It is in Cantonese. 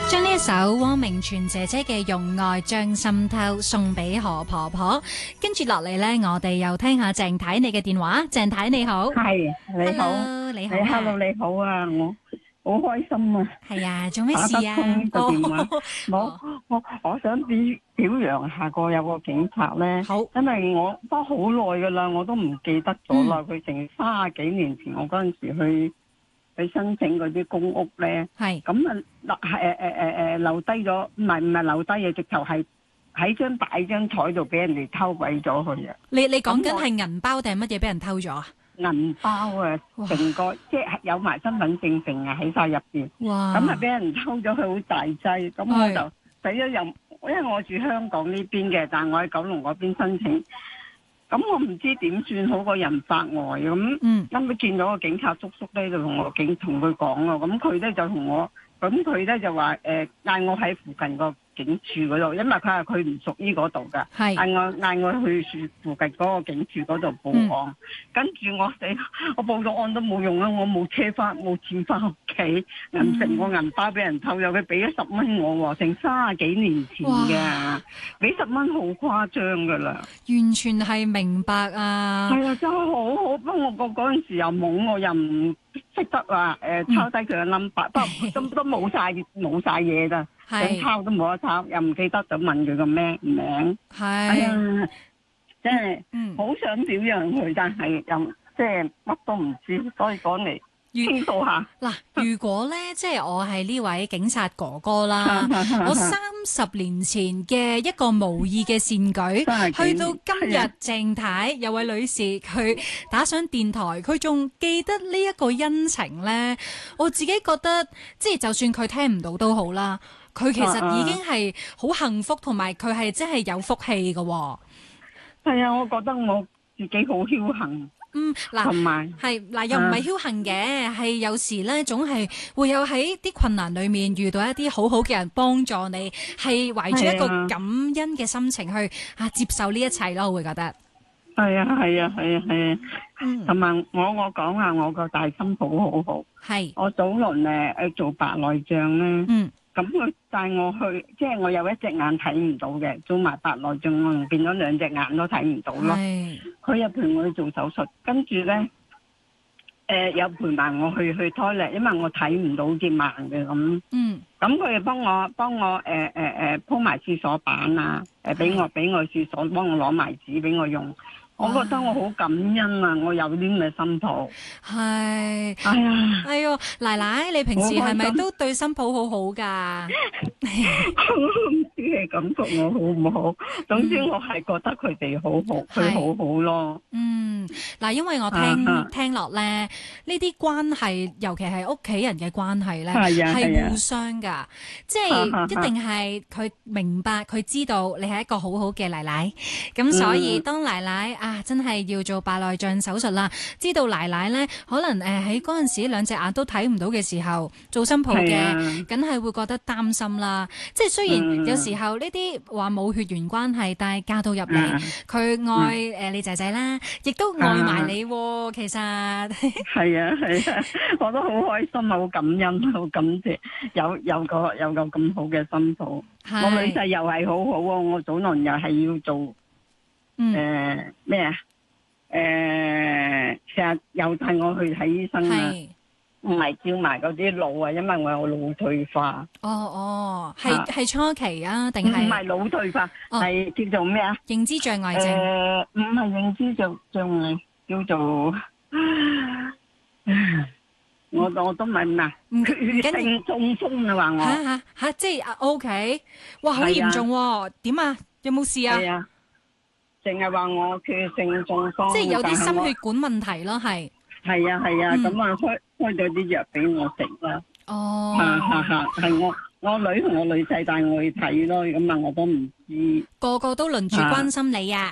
將呢一首汪明荃姐姐嘅《用愛將心偷》送俾何婆婆，跟住落嚟呢，我哋又聽下鄭太你嘅電話。鄭太你好， 係你好， Hello， 你好啊 ，Hello 你好啊，我好開心啊， 係啊，做咩事啊？ 打得通呢個電話，我想表揚下有個警察咧， 好， 因為我都好耐噶啦，我都唔記得咗啦，佢成30幾年前我嗰陣時去申請嗰啲公屋咧， 係咁啊留低咗，唔係留低嘅，直頭係喺擺張台度俾人哋偷鬼咗佢啊！ 你講緊係銀包定係乜嘢俾人偷咗啊？ 銀包啊，成個即係有埋身份證成啊喺晒入邊， 哇！ 咁啊俾人偷咗佢好大劑，咁我就死咗又，因為我住香港呢邊嘅，但係我喺九龍嗰邊申請，咁我唔知點算好，個人發呆咁，咁佢見到個警察叔叔咧就同佢講咯，咁佢咧就同我，咁佢咧就話嗌我喺附近個警署嗰度，因為佢唔屬於嗰度噶，嗌我去附近嗰個警署嗰度報案，跟住我報咗案都冇用啦，我冇錢翻屋企，成個銀包俾人偷咗，佢俾咗10蚊我喎，成30幾年前嘅，俾10蚊好誇張噶啦， 完全係明白啊！ 係啊，真係好，不過我嗰陣時又懵，我又唔識得話抄低佢嘅 number，都冇晒嘢㗎。想抄都冇得抄，又唔記得就問佢個名，哎呀，真係好想表揚佢，但係又即係乜都唔知，所以講嚟傾訴下。 嗱，如果咧即係我係呢位警察哥哥啦，我30年前嘅一個無意嘅善舉，去到今日鄭太有位女士佢打上電台，佢仲記得呢一個恩情咧，我自己覺得即係就算佢聽唔到都好啦。佢其實已經係好幸福，同埋佢係真係有福氣嘅。 係啊，我覺得我自己好僥倖。 嗱， 同埋係又唔係僥倖嘅，係有時咧總係會有喺啲困難裏面遇到一啲好好嘅人幫助你，係懷住一個感恩嘅心情去接受呢一切咯，我會覺得。 係啊，同埋我講下我個大心抱好好。係，我早輪做白內障咧。咁佢帶我去，即係我有一隻眼睇唔到嘅，做埋白內障，我變咗2隻眼都睇唔到咯。佢又陪我去做手術，跟住咧，又陪埋我去toilet，因為我睇唔到隻盲嘅咁。咁佢又幫我鋪埋廁所板啊，俾我廁所幫我攞埋紙俾我用。我覺得我好感恩啊！我有啲咁嘅心抱。係。哎呀， 奶奶，你平時係咪都對心抱好好㗎？ 我唔知你感覺我好唔好，總之我係覺得佢哋好好，佢好好咯。 嗱，因為我聽落咧，呢啲關係，尤其係屋企人嘅關係咧，係互相㗎，即係一定係佢明白，佢知道你係一個好好嘅奶奶，咁所以當奶奶真係要做白內障手術啦，知道奶奶咧可能喺嗰陣時2隻眼都睇唔到嘅時候，做新抱嘅，梗係會覺得擔心啦。即係雖然有時候呢啲話冇血緣關係，但係嫁到入嚟，佢愛你仔仔啦，亦都愛埋你喎。其實係啊，我都好開心，好感恩，好感謝有個咁好嘅新抱。我女婿又係好好喎，我早輪又係要做。咩啊？成日又帶我去睇醫生啊，唔係照埋嗰啲腦啊，因為我有腦退化。 係初期啊，定係？ 唔係腦退化，係叫做咩啊？ 認知障礙症。 唔係認知障礙，叫做我都唔係血性中風啊，話我吓，即係OK，哇，好嚴重喎！點啊？有冇事啊？ 淨係話我血性中風， 即係有啲心血管問題咯，係。 係啊，咁啊開咗啲藥俾我食啦。係我女同我女婿帶我去睇咯，咁啊我都唔知。 個個都輪住關心你啊！